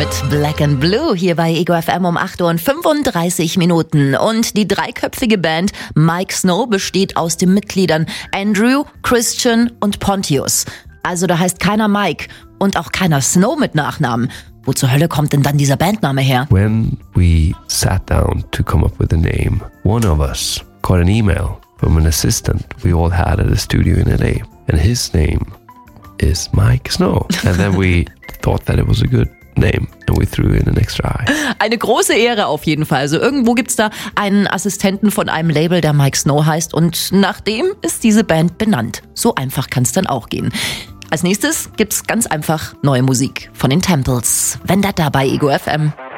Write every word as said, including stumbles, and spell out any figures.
mit Black and Blue hier bei Ego F M um acht Uhr und fünfunddreißig Minuten. Und die dreiköpfige Band Mike Snow besteht aus den Mitgliedern Andrew, Christian und Pontius. Also da heißt keiner Mike und auch keiner Snow mit Nachnamen. Wo zur Hölle kommt denn dann dieser Bandname her? When we sat down to come up with a name, one of us got an email from an assistant we all had at a studio in L A. And his name is Mike Snow. And then we thought that it was a good name and we threw in an extra I. Eine große Ehre auf jeden Fall. Also irgendwo gibt's da einen Assistenten von einem Label, der Mike Snow heißt und nach dem ist diese Band benannt. So einfach kann's dann auch gehen. Als nächstes gibt's ganz einfach neue Musik von den Temples. Vendetta bei Ego F M.